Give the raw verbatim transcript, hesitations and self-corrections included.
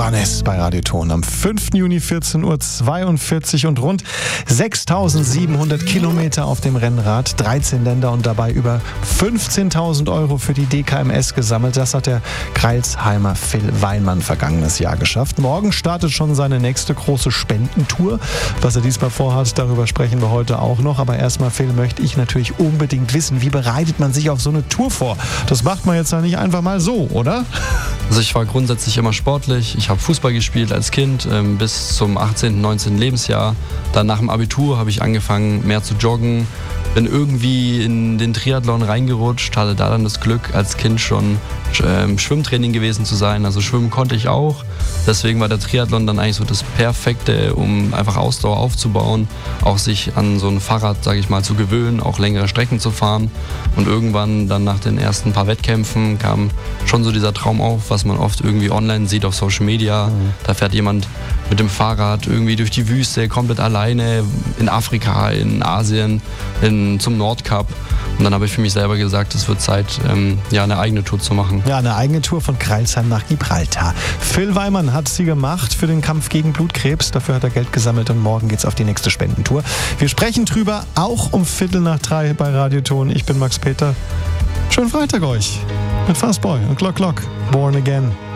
Johannes bei Radioton am fünften Juni vierzehn Uhr zweiundvierzig und rund sechstausendsiebenhundert Kilometer auf dem Rennrad, dreizehn Länder und dabei über fünfzehntausend Euro für die D K M S gesammelt. Das hat der Crailsheimer Phil Weinmann vergangenes Jahr geschafft. Morgen startet schon seine nächste große Spendentour. Was er diesmal vorhat, darüber sprechen wir heute auch noch. Aber erstmal, Phil, möchte ich natürlich unbedingt wissen, wie bereitet man sich auf so eine Tour vor? Das macht man jetzt ja nicht einfach mal so, oder? Also ich war grundsätzlich immer sportlich. Ich habe Fußball gespielt als Kind ähm, bis zum achtzehnten, neunzehnten Lebensjahr. Dann nach dem Abitur habe ich angefangen, mehr zu joggen. Bin irgendwie in den Triathlon reingerutscht, hatte da dann das Glück, als Kind schon ähm, Schwimmtraining gewesen zu sein. Also schwimmen konnte ich auch. Deswegen war der Triathlon dann eigentlich so das Perfekte, um einfach Ausdauer aufzubauen, auch sich an so ein Fahrrad, sage ich mal, zu gewöhnen, auch längere Strecken zu fahren. Und irgendwann dann nach den ersten paar Wettkämpfen kam schon so dieser Traum auf, was man oft irgendwie online sieht auf Social Media. Mhm. Da fährt jemand mit dem Fahrrad irgendwie durch die Wüste, komplett alleine, in Afrika, in Asien, in, zum Nordkap. Und dann habe ich für mich selber gesagt, es wird Zeit, ähm, ja, eine eigene Tour zu machen. Ja, eine eigene Tour von Crailsheim nach Gibraltar. Phil Weinmann hat sie gemacht für den Kampf gegen Blutkrebs. Dafür hat er Geld gesammelt und morgen geht's auf die nächste Spendentour. Wir sprechen drüber, auch um Viertel nach drei bei Radioton. Ich bin Max Peter. Schönen Freitag euch mit Fastboy und Glock Glock. Born Again.